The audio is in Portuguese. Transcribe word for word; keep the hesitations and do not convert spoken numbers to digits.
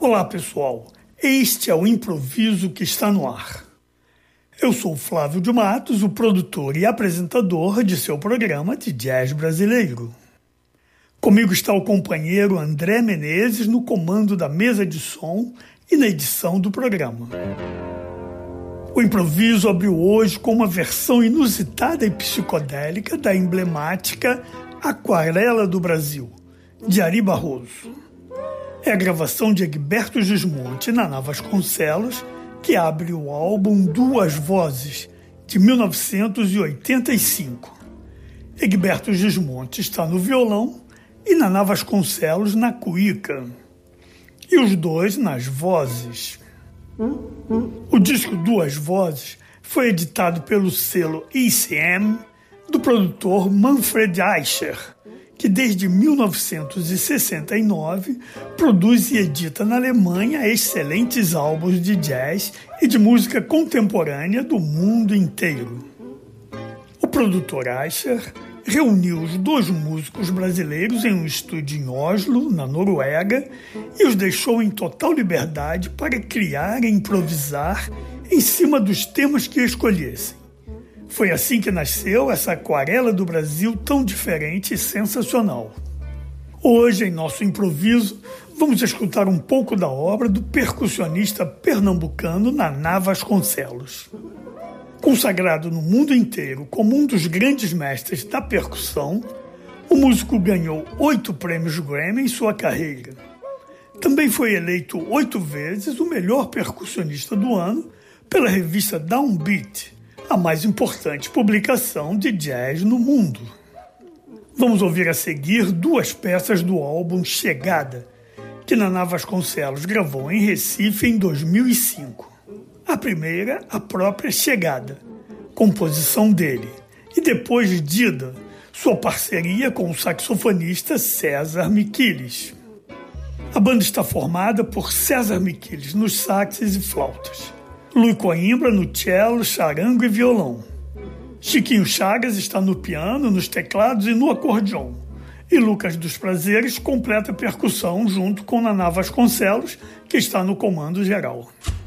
Olá pessoal, este é o improviso que está no ar. Eu sou Flávio de Matos, o produtor e apresentador de seu programa de jazz brasileiro. Comigo está o companheiro André Menezes no comando da mesa de som e na edição do programa. O improviso abriu hoje com uma versão inusitada e psicodélica da emblemática Aquarela do Brasil, de Ari Barroso. É a gravação de Egberto Gismonti e Naná Vasconcelos, que abre o álbum Duas Vozes, de mil novecentos e oitenta e cinco. Egberto Gismonti está no violão e Naná Vasconcelos na cuíca, e os dois nas vozes. O disco Duas Vozes foi editado pelo selo E C M do produtor Manfred Eicher, que desde mil novecentos e sessenta e nove produz e edita na Alemanha excelentes álbuns de jazz e de música contemporânea do mundo inteiro. O produtor Eicher reuniu os dois músicos brasileiros em um estúdio em Oslo, na Noruega, e os deixou em total liberdade para criar e improvisar em cima dos temas que escolhessem. Foi assim que nasceu essa Aquarela do Brasil tão diferente e sensacional. Hoje, em nosso improviso, vamos escutar um pouco da obra do percussionista pernambucano Naná Vasconcelos. Consagrado no mundo inteiro como um dos grandes mestres da percussão, o músico ganhou oito prêmios Grammy em sua carreira. Também foi eleito oito vezes o melhor percussionista do ano pela revista Downbeat, a mais importante publicação de jazz no mundo. Vamos ouvir a seguir duas peças do álbum Chegada, que Naná Vasconcelos gravou em Recife em dois mil e cinco. A primeira, a própria Chegada, composição dele, e depois Dida, sua parceria com o saxofonista César Miquiles. A banda está formada por César Miquiles nos saxes e flautas, Luiz Coimbra no cello, charango e violão. Chiquinho Chagas está no piano, nos teclados e no acordeon. E Lucas dos Prazeres completa a percussão junto com Naná Vasconcelos, que está no comando geral.